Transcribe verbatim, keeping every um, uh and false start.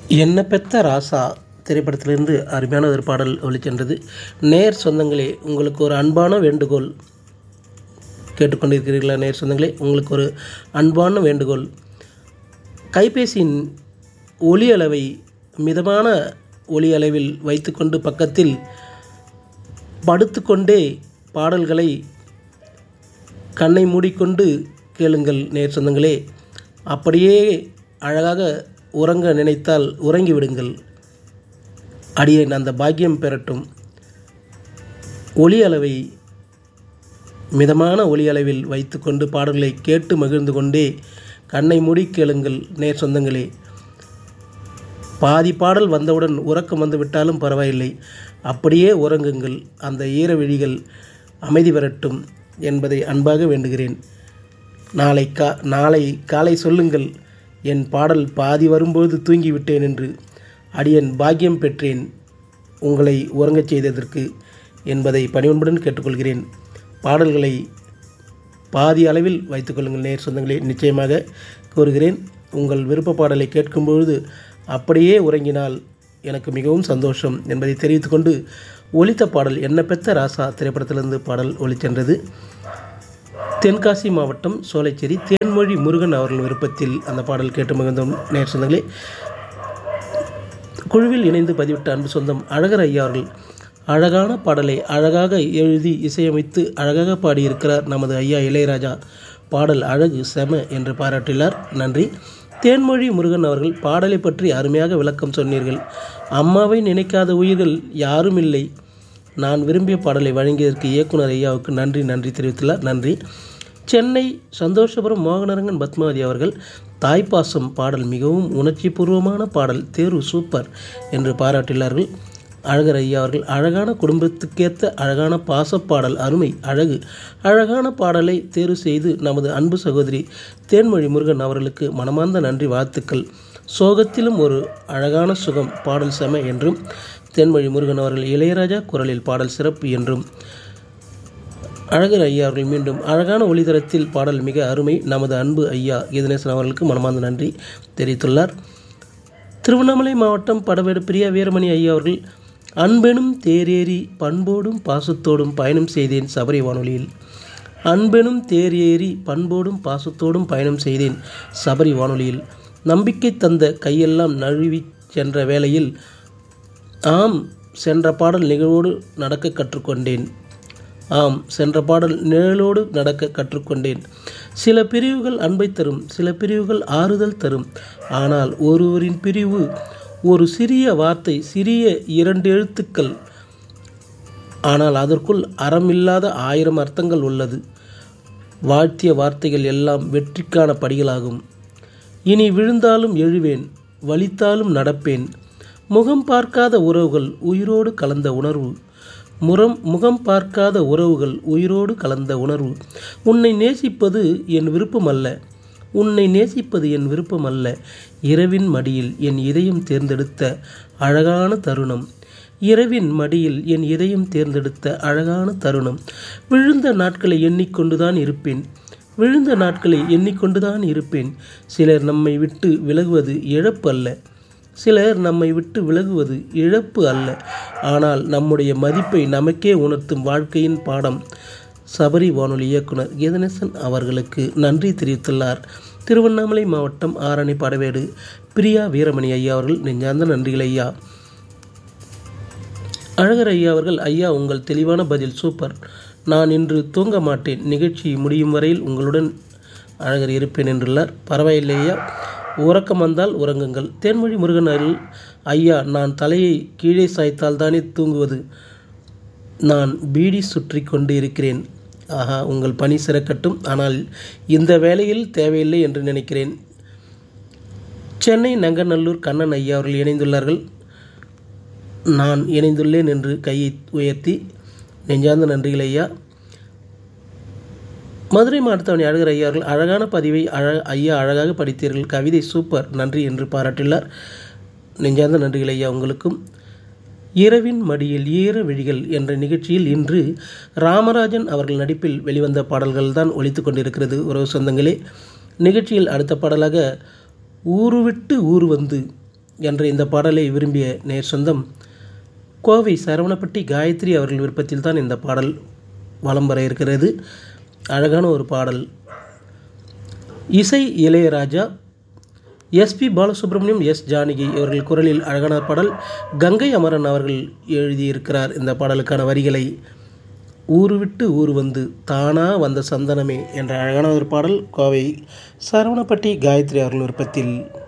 என்ன பெத்த ராசா திரைப்படத்திலிருந்து அருமையான ஒரு பாடல் ஒலிச்சென்றது. நேர் சொந்தங்களே, உங்களுக்கு ஒரு அன்பான வேண்டுகோள். கேட்டுக்கொண்டிருக்கிறீர்களா நேர் சொந்தங்களே? உங்களுக்கு ஒரு அன்பான வேண்டுகோள். கைபேசியின் ஒலி அளவை மிதமான ஒலி அளவில் வைத்துக்கொண்டு பக்கத்தில் படுத்துக்கொண்டே பாடல்களை கண்ணை மூடிக்கொண்டு கேளுங்கள் நேர் சொந்தங்களே. அப்படியே அழகாக உறங்க நினைத்தால் உறங்கி விடுங்கள். அடியேன் அந்த பாக்கியம் பெறட்டும். ஒலி அளவை மிதமான ஒலி அளவில் வைத்துக்கொண்டு பாடல்களை கேட்டு மகிழ்ந்து கொண்டே கண்ணை மூடி கேளுங்கள் நேர் சொந்தங்களே. பாதி பாடல் வந்தவுடன் உறக்கம் வந்து விட்டாலும் பரவாயில்லை, அப்படியே உறங்குங்கள். அந்த ஈர விழிகள் அமைதி பெறட்டும் என்பதை அன்பாக வேண்டுகிறேன். நாளை கா நாளை காலை சொல்லுங்கள், என் பாடல் பாதி வரும்போது தூங்கிவிட்டேன் என்று. அடியேன் பாக்கியம் பெற்றேன் உங்களை உறங்கச் செய்ததற்கு என்பதை பணிவன்புடன் கேட்டுக்கொள்கிறேன். பாடல்களை பாதி அளவில் வைத்துக்கொள்ளுங்கள் நேர் சொந்தங்களே. நிச்சயமாக கூறுகிறேன், உங்கள் விருப்ப பாடலை கேட்கும்பொழுது அப்படியே உறங்கினால் எனக்கு மிகவும் சந்தோஷம் என்பதை தெரிவித்துக்கொண்டு, ஒலித்த பாடல் என்ன பெத்த ராசா திரைப்படத்திலிருந்து பாடல் ஒலிச்சென்றது. தென்காசி மாவட்டம் சோலைச்சேரி தேன்மொழி முருகன் அவர்கள் விருப்பத்தில் அந்த பாடல் கேட்டு மகிழ்ந்தோம் நேர் சொந்தங்களே. குழுவில் இணைந்து பதிவிட்ட அன்பு சொந்தம் அழகர் ஐயா அவர்கள் அழகான பாடலை அழகாக எழுதி இசையமைத்து அழகாக பாடியிருக்கிறார் நமது ஐயா இளையராஜா. பாடல் அழகு செம என்று பாராட்டினார். நன்றி. தேன்மொழி முருகன் அவர்கள் பாடலை பற்றி அருமையாக விளக்கம் சொன்னீர்கள். அம்மாவை நினைக்காத உயிர்கள் யாரும் இல்லை. நான் விரும்பிய பாடலை வழங்கியதற்கு இயக்குனர் ஐயாவுக்கு நன்றி நன்றி தெரிவித்துள்ளார். நன்றி. சென்னை சந்தோஷபுரம் மோகனரங்கன் பத்மாவதி அவர்கள் தாய்ப்பாசம் பாடல் மிகவும் உணர்ச்சி பூர்வமான பாடல், தேர்வு சூப்பர் என்று பாராட்டினார்கள். அழகர் ஐயா அவர்கள் அழகான குடும்பத்துக்கேற்ற அழகான பாசப்பாடல், அருமை, அழகு, அழகான பாடலை தேர்வு செய்து நமது அன்பு சகோதரி தேன்மொழி முருகன் அவர்களுக்கு மனமார்ந்த நன்றி, வாழ்த்துக்கள். சோகத்திலும் ஒரு அழகான சுகம், பாடல் செம என்றும் தேன்மொழி முருகன் அவர்கள் இளையராஜா குரலில் பாடல் சிறப்பு என்றும் அழகர் ஐயா அவர்கள் மீண்டும் அழகான ஒளிதரத்தில் பாடல் மிக அருமை, நமது அன்பு ஐயா கீதநேசன் அவர்களுக்கு மனமார்ந்த நன்றி தெரிவித்துள்ளார். திருவண்ணாமலை மாவட்டம் படவேடு பிரியா வீரமணி ஐயா அவர்கள் அன்பெனும் தேரேறி பண்போடும் பாசத்தோடும் பயணம் செய்தேன் சபரி வானொலியில். அன்பெனும் தேரேறி பண்போடும் பாசத்தோடும் பயணம் செய்தேன் சபரி வானொலியில். நம்பிக்கை தந்த கையெல்லாம் நழுவி சென்ற வேளையில் ஆம் சென்ற பாடல் நிகழ்வோடு நடக்க கற்றுக்கொண்டேன். ஆம் சென்ற பாடல் நிழலோடு நடக்க கற்றுக்கொண்டேன். சில பிரிவுகள் அன்பை தரும், சில பிரிவுகள் ஆறுதல் தரும். ஆனால் ஒருவரின் பிரிவு ஒரு சிறிய வார்த்தை, சிறிய இரண்டு எழுத்துக்கள். ஆனால் அதற்குள் அறமில்லாத ஆயிரம் அர்த்தங்கள் உள்ளது. வாழ்த்திய வார்த்தைகள் எல்லாம் வெற்றிக்கான படிகளாகும். இனி விழுந்தாலும் எழுவேன், வலித்தாலும் நடப்பேன். முகம் பார்க்காத உறவுகள் உயிரோடு கலந்த உணர்வு. முறம் முகம் பார்க்காத உறவுகள் உயிரோடு கலந்த உணர்வு. உன்னை நேசிப்பது என் விருப்பம் அல்ல, உன்னை நேசிப்பது என் விருப்பம் அல்ல. இரவின் மடியில் என் இதயம் தேர்ந்தெடுத்த அழகான தருணம். இரவின் மடியில் என் இதயம் தேர்ந்தெடுத்த அழகான தருணம். விழுந்த நாட்களை எண்ணிக்கொண்டுதான் இருப்பேன், விழுந்த நாட்களை எண்ணிக்கொண்டுதான் இருப்பேன். சிலர் நம்மை விட்டு விலகுவது இழப்பு அல்ல, சிலர் நம்மை விட்டு விலகுவது இழப்பு அல்ல. ஆனால் நம்முடைய மதிப்பை நமக்கே உணர்த்தும் வாழ்க்கையின் பாடம். சபரி வானொலி இயக்குனர் கீதநேசன் அவர்களுக்கு நன்றி தெரிவித்துள்ளார். திருவண்ணாமலை மாவட்டம் ஆரணி படவேடு பிரியா வீரமணி ஐயா அவர்கள் நெஞ்சார்ந்த நன்றிகள் ஐயா. அழகர் ஐயா அவர்கள் ஐயா உங்கள் தெளிவான பதில் சூப்பர். நான் இன்று தூங்க மாட்டேன், நிகழ்ச்சி முடியும் வரையில் உங்களுடன் அழகர் இருப்பேன் என்றுள்ளார். பரவாயில்லை ஐயா, உறக்கம் வந்தால் உறங்குங்கள். தேன்மொழி முருகன் அவர்கள் ஐயா நான் தலையை கீழே சாய்த்தால் தானே தூங்குவது, நான் பீடி சுற்றி கொண்டு இருக்கிறேன். ஆஹா, உங்கள் பணி சிறக்கட்டும். ஆனால் இந்த வேளையில் தேவையில்லை என்று நினைக்கிறேன். சென்னை நங்கநல்லூர் கண்ணன் ஐயா அவர்கள் இணைந்துள்ளார்கள். நான் இணைந்துள்ளேன் என்று கையை உயர்த்தி நெஞ்சார்ந்த நன்றிகள் ஐயா. மதுரை மாவட்டத்தவணி அழகர் ஐயா அவர்கள் அழகான பதிவை அழ ஐயா அழகாக படித்தீர்கள், கவிதை சூப்பர், நன்றி என்று பாராட்டியுள்ளார். நெஞ்சார்ந்த நன்றிகள் ஐயா உங்களுக்கும். இரவின் மடியில் ஈர விழிகள் என்ற நிகழ்ச்சியில் இன்று ராமராஜன் அவர்கள் நடிப்பில் வெளிவந்த பாடல்கள் தான் ஒலித்து கொண்டிருக்கிறது உறவு சொந்தங்களே. நிகழ்ச்சியில் அடுத்த பாடலாக ஊரு விட்டு ஊர் வந்து என்ற இந்த பாடலை விரும்பிய நேர் சொந்தம் கோவை சரவணப்பட்டி காயத்ரி அவர்கள் விருப்பத்தில் தான் இந்த பாடல் வலம் வர இருக்கிறது. அழகான ஒரு பாடல். இசை இளையராஜா, எஸ்பி பாலசுப்ரமணியம், எஸ் ஜானகி இவர்கள் குரலில் அழகான பாடல். கங்கை அமரன் அவர்கள் எழுதியிருக்கிறார் இந்த பாடலுக்கான வரிகளை. ஊரு விட்டு ஊர் வந்து தானா வந்த சந்தனமே என்ற அழகான ஒரு பாடல் கோவை சரவணப்பட்டி காயத்ரி அவர்கள் விருப்பத்தில்.